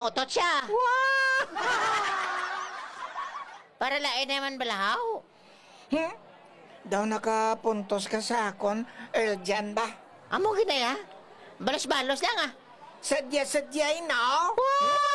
utot siya. Para lain naman balahaw. Daw nakapuntos ka sa akon, Earl ba? Amo ginaya. Balos-balos lang ah. Sadya-sadyay, no?